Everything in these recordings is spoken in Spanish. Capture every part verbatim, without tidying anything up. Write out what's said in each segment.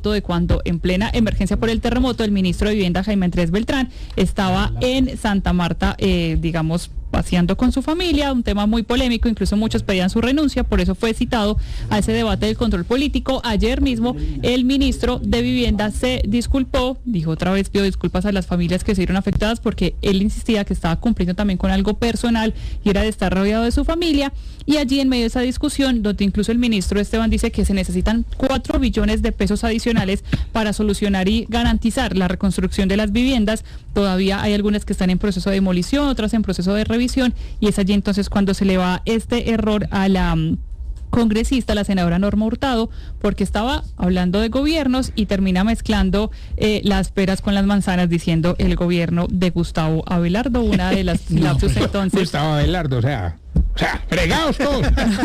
de cuando en plena emergencia por el terremoto el ministro de Vivienda Jaime Andrés Beltrán estaba en Santa Marta, eh, digamos, paseando con su familia, un tema muy polémico, incluso muchos pedían su renuncia, por eso fue citado a ese debate del control político. Ayer mismo el ministro de Vivienda se disculpó, dijo otra vez, pidió disculpas a las familias que se vieron afectadas porque él insistía que estaba cumpliendo también con algo personal y era de estar rodeado de su familia. Y allí en medio de esa discusión, donde incluso el ministro Esteban dice que se necesitan cuatro billones de pesos adicionales para solucionar y garantizar la reconstrucción de las viviendas, todavía hay algunas que están en proceso de demolición, otras en proceso de revisión, y es allí entonces cuando se le va este error a la um, congresista, la senadora Norma Hurtado, porque estaba hablando de gobiernos y termina mezclando eh, las peras con las manzanas, diciendo el gobierno de Gustavo Abelardo, una de las no, lapsus pues, entonces. Gustavo Abelardo, o sea... O sea, fregados todos.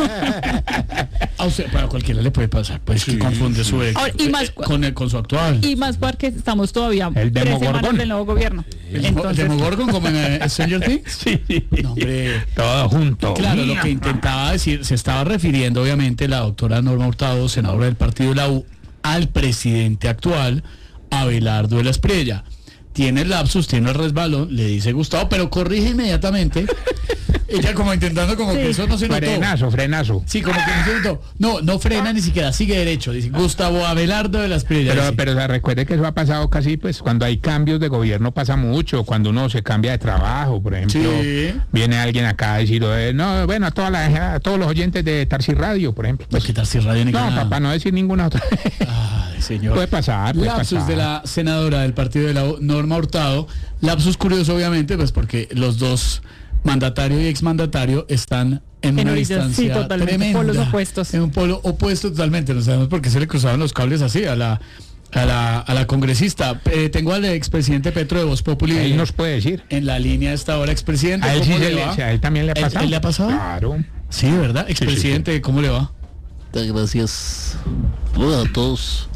A usted, para cualquiera le puede pasar, pues sí, que confunde sí. su ex Ahora, y más, con, el, con su actual. Y más porque estamos todavía el tres semanas del nuevo gobierno. ¿El, Entonces, ¿El Demogorgon como en Stranger Things? Sí. No, hombre. Todo junto. Claro, lo que intentaba decir, se estaba refiriendo obviamente la doctora Norma Hurtado, senadora del partido de la U, al presidente actual, Abelardo de la Espriella. Tiene el lapsus, tiene el resbalón, le dice Gustavo, pero corrige inmediatamente. Ella como intentando como sí. que eso no se notó. Frenazo, frenazo. Sí, como que no se notó. No, no frena ni siquiera, sigue derecho. Dice Gustavo Abelardo de las Espriella. Pero, pero o sea, recuerde que eso ha pasado casi, pues, cuando hay cambios de gobierno pasa mucho. Cuando uno se cambia de trabajo, por ejemplo. Sí. Viene alguien acá a decir, eh, no, bueno, a, toda la, a todos los oyentes de Tarsi Radio, por ejemplo. Pues, ¿qué Tarsi Radio? Ni no, nada. para no decir ninguna otra. Ay, señor. Puede pasar, puede lapsus pasar. de la senadora del partido de la U, Norma Hurtado. Lapsus curioso, obviamente, pues porque los dos, mandatario y exmandatario, están en, en una distancia sí, totalmente, tremenda. Polos opuestos. En un polo opuesto totalmente. No sabemos por qué se le cruzaban los cables así a la a la, a la congresista. Eh, tengo al expresidente Petro de Voz Populi. Él nos puede decir. En la línea esta hora, expresidente. A él, ¿cómo sí le se va? Le, a él también le ha pasado. ¿Él, él le ha pasado? Claro. Sí, ¿verdad? Expresidente, sí, sí, sí. ¿Cómo le va? Muchas gracias. Saludos a todos.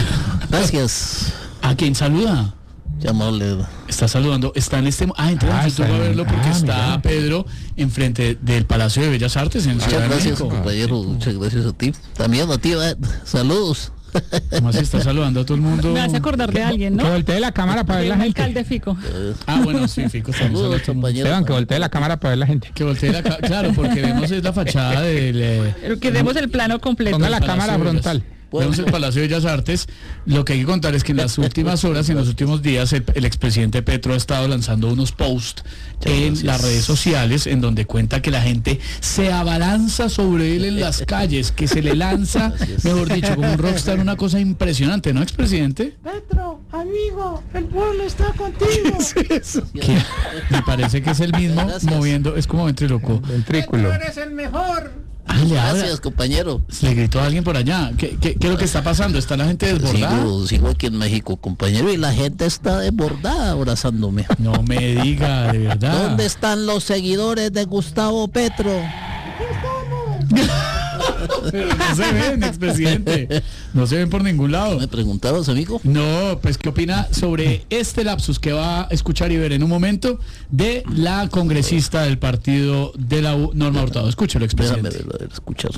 Gracias. ¿A quién saluda? Llamarle. Está saludando, está en este ah, entra en YouTube a verlo porque ah, está mira. Pedro enfrente del Palacio de Bellas Artes en Ciudad de México. Muchas gracias, compañero, muchas gracias a ti. También a ti, eh. Saludos. ¿Cómo así está saludando a todo el mundo? Me hace acordar de alguien, ¿no? Que voltee la cámara para ver la gente. Alcalde Fico. Ah, bueno, sí, Fico. Saludos, compañero. Esteban, que voltee la cámara para ver la gente. Que voltee la cámara, claro, porque vemos es la fachada del... Eh, que vemos el plano completo. Ponga la cámara frontal. Vemos el Palacio de Bellas Artes. Lo que hay que contar es que en las últimas horas, en los últimos días, el, el expresidente Petro ha estado lanzando unos posts en gracias. las redes sociales en donde cuenta que la gente se abalanza sobre él en las calles, que se le lanza, gracias. mejor dicho, como un rockstar, una cosa impresionante, ¿no, expresidente? Petro, amigo, el pueblo está contigo. ¿Qué es eso? ¿Qué? Me parece que es el mismo gracias. moviendo, es como ventríloco. Ventrículo. Petro, eres el mejor. Ah, gracias, compañero. Le gritó a alguien por allá. ¿Qué, qué, qué es lo que está pasando? ¿Está la gente desbordada? Sigo, sigo aquí en México, compañero, y la gente está desbordada abrazándome. No me diga, de verdad. ¿Dónde están los seguidores de Gustavo Petro? Aquí estamos. Pero no se ven, expresidente. No se ven por ningún lado. ¿Me preguntabas, amigo? No, pues ¿qué opina sobre este lapsus que va a escuchar y ver en un momento de la congresista del partido de la U, Norma Hurtado? Escúchelo, expresidente. Déjame escuchar.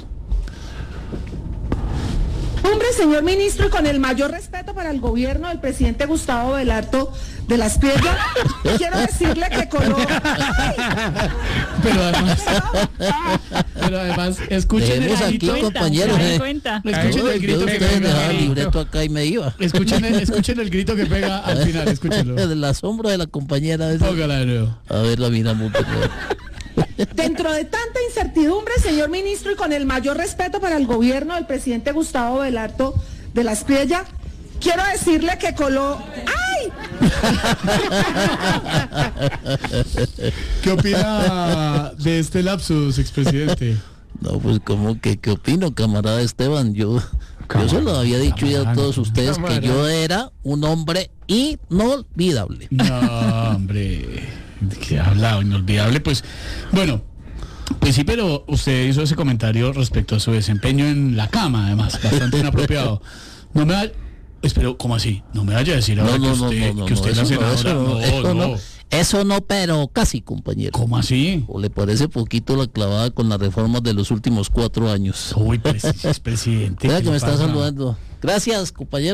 Hombre, señor ministro, y con el mayor respeto para el gobierno del presidente Gustavo Abelardo de la Espriella, quiero decirle que coló... Pero además, pero además, escuchen Dejemos el grito. Aquí, compañero. ¿Se dan cuenta? Escuchen el grito que pega. El libreto acá y me iba. Escuchen el, escuchen el grito que pega al final, escúchenlo. El asombro de la compañera. Esa. Póngala de nuevo. A ver, la miramos. Dentro de tanta incertidumbre, señor ministro, y con el mayor respeto para el gobierno del presidente Gustavo Abelardo de la Espriella, quiero decirle que coló... ¡Ay! ¿Qué opina de este lapsus, expresidente? No, pues como que, ¿qué opino, camarada Esteban? Yo, yo se lo había dicho ya a todos ustedes camarada. que yo era un hombre inolvidable. No, hombre... ¿De qué habla? Inolvidable, pues, bueno, pues sí, pero usted hizo ese comentario respecto a su desempeño en la cama, además, bastante inapropiado. No me va, espero, ¿cómo así? No me vaya a decir ahora no, no, que usted, no, no, que usted no, es la eso senadora. No, No, eso no, no, no. Eso no, pero casi, compañero. ¿Cómo así? ¿O le parece poquito la clavada con las reformas de los últimos cuatro años? Uy, pues, presidente. Mira que me pasa? está saludando. Gracias, compañero.